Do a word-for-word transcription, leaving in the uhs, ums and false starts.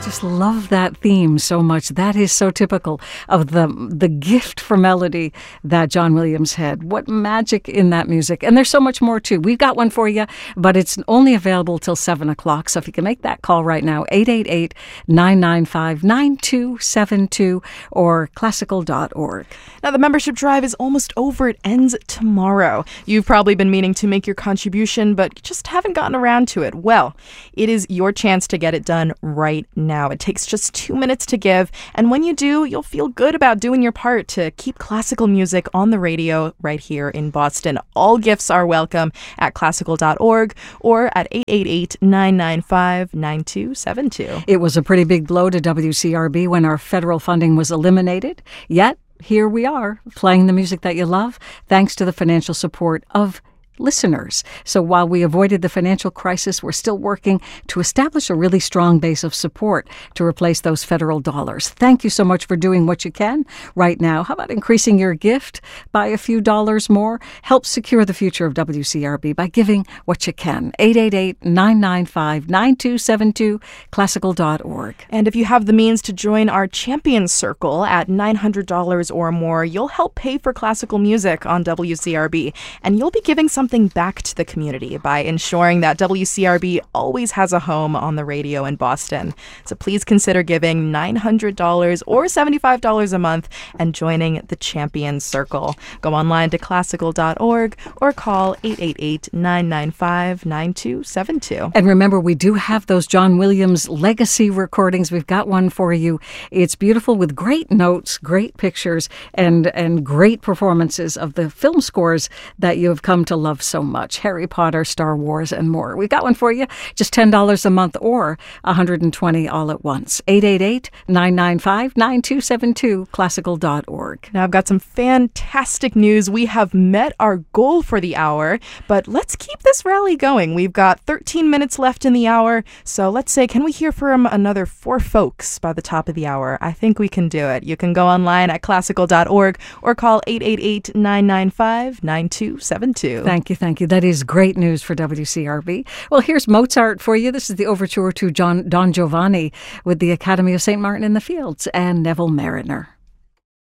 just love that theme so much. That is so typical of the the gift for melody that John Williams had. What magic in that music. And there's so much more too. We've got one for you, but it's only available till seven o'clock. So if you can make that call right now, eight eight eight, nine nine five, nine two seven two or classical dot org. Now, the membership drive is almost over. It ends tomorrow. You've probably been meaning to make your contribution, but just haven't gotten around to it. Well, it is your chance to get it done right now. It takes just two minutes to give, and when you do, you'll feel good about doing your part to keep classical music on the radio right here in Boston. All gifts are welcome at classical dot org or at eight eight eight, nine nine five, nine two seven two. It was a pretty big blow to W C R B when our federal funding was eliminated, yet here we are, playing the music that you love, thanks to the financial support of listeners. So while we avoided the financial crisis, we're still working to establish a really strong base of support to replace those federal dollars. Thank you so much for doing what you can right now. How about increasing your gift by a few dollars more? Help secure the future of W C R B by giving what you can. eight eight eight, nine nine five, nine two seven two, classical dot org. And if you have the means to join our Champions Circle at nine hundred dollars or more, you'll help pay for classical music on W C R B, and you'll be giving something back to the community by ensuring that W C R B always has a home on the radio in Boston. So please consider giving nine hundred dollars or seventy-five dollars a month and joining the Champions Circle. Go online to classical dot org or call eight eight eight, nine nine five, nine two seven two. And remember, we do have those John Williams legacy recordings. We've got one for you. It's beautiful with great notes, great pictures, and, and great performances of the film scores that you have come to love so much. Harry Potter, Star Wars, and more. We've got one for you. Just ten dollars a month or one hundred twenty dollars all at once. eight eight eight, nine nine five, nine two seven two, classical dot org. Now, I've got some fantastic news. We have met our goal for the hour, but let's keep this rally going. We've got thirteen minutes left in the hour, so let's say, can we hear from another four folks by the top of the hour? I think we can do it. You can go online at classical dot org or call eight eight eight, nine nine five, nine two seven two. Thank you, thank you. That is great news for W C R B. Well, here's Mozart for you. This is the overture to John, Don Giovanni with the Academy of Saint Martin in the Fields and Neville Mariner.